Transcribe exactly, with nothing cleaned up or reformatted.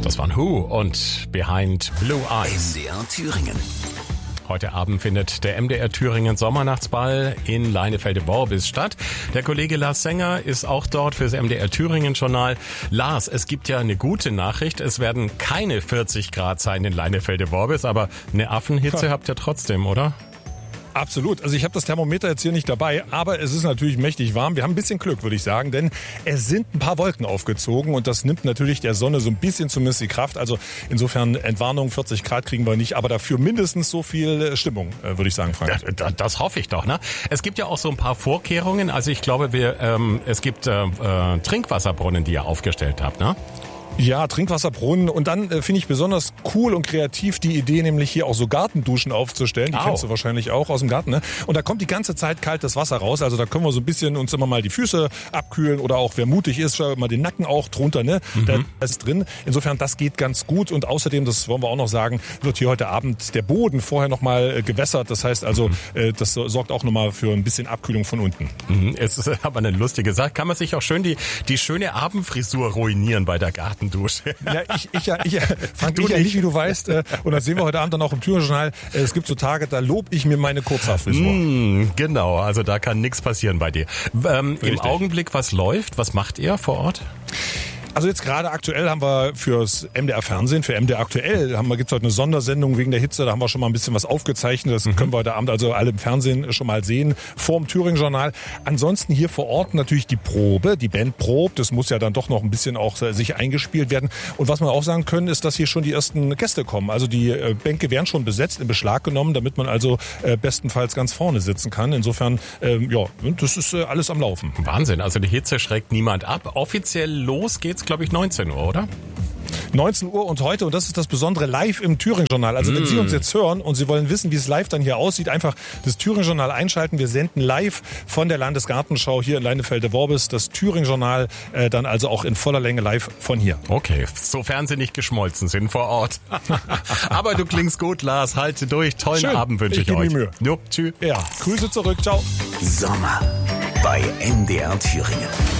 Das waren Who und Behind Blue Eyes. M D R Thüringen. Heute Abend findet der M D R Thüringen Sommernachtsball in Leinefelde-Worbis statt. Der Kollege Lars Sänger ist auch dort fürs M D R Thüringen Journal. Lars, es gibt ja eine gute Nachricht. Es werden keine vierzig Grad sein in Leinefelde-Worbis, aber eine Affenhitze ja. habt ihr trotzdem, oder? Absolut. Also ich habe das Thermometer jetzt hier nicht dabei, aber es ist natürlich mächtig warm. Wir haben ein bisschen Glück, würde ich sagen, denn es sind ein paar Wolken aufgezogen und das nimmt natürlich der Sonne so ein bisschen zumindest die Kraft. Also insofern Entwarnung, vierzig Grad kriegen wir nicht, aber dafür mindestens so viel Stimmung, würde ich sagen, Frank. Das, das hoffe ich doch, ne? Es gibt ja auch so ein paar Vorkehrungen. Also ich glaube, wir, ähm, es gibt äh, äh, Trinkwasserbrunnen, die ihr aufgestellt habt, ne? Ja, Trinkwasserbrunnen und dann äh, finde ich besonders cool und kreativ die Idee, nämlich hier auch so Gartenduschen aufzustellen. Die Au. kennst du wahrscheinlich auch aus dem Garten, ne? Und da kommt die ganze Zeit kaltes Wasser raus. Also da können wir so ein bisschen uns immer mal die Füße abkühlen oder auch, wer mutig ist, mal den Nacken auch drunter, ne? Mhm. Da ist drin. Insofern, das geht ganz gut und außerdem, das wollen wir auch noch sagen, wird hier heute Abend der Boden vorher nochmal gewässert. Das heißt also, mhm. das sorgt auch nochmal für ein bisschen Abkühlung von unten. Mhm. Es ist aber eine lustige Sache. Kann man sich auch schön die, die schöne Abendfrisur ruinieren bei der Garten. Dusche. Ja, ich, ich, ja, ich, Frank, du ich ja nicht, wie du weißt. Und das sehen wir heute Abend dann auch im Thüringen-Journal. Es gibt so Tage, da lob ich mir meine Kurzhaarfrisur. Mm, genau, also da kann nichts passieren bei dir. Ähm, Im Augenblick, was läuft? Was macht ihr vor Ort? Also jetzt gerade aktuell haben wir fürs M D R Fernsehen, für M D R aktuell, haben wir, gibt's heute eine Sondersendung wegen der Hitze, da haben wir schon mal ein bisschen was aufgezeichnet, das mhm. können wir heute Abend also alle im Fernsehen schon mal sehen, vorm Thüringen-Journal. Ansonsten hier vor Ort natürlich die Probe, die Band probt, das muss ja dann doch noch ein bisschen auch sich eingespielt werden. Und was wir auch sagen können, ist, dass hier schon die ersten Gäste kommen. Also die Bänke werden schon besetzt, in Beschlag genommen, damit man also bestenfalls ganz vorne sitzen kann. Insofern, ja, das ist alles am Laufen. Wahnsinn, also die Hitze schreckt niemand ab. Offiziell los geht's, glaube ich, neunzehn Uhr, oder? neunzehn Uhr und heute, und das ist das Besondere, live im Thüringen-Journal. Also mm. wenn Sie uns jetzt hören und Sie wollen wissen, wie es live dann hier aussieht, einfach das Thüringen-Journal einschalten. Wir senden live von der Landesgartenschau hier in Leinefelde-Worbis das Thüringen-Journal äh, dann also auch in voller Länge live von hier. Okay, sofern Sie nicht geschmolzen sind vor Ort. Aber du klingst gut, Lars. Halte durch. Tollen Schön. Abend wünsche ich, ich euch. Mühe. Jo, tschüss. Ja, Grüße zurück. Ciao. Sommer bei M D R Thüringen.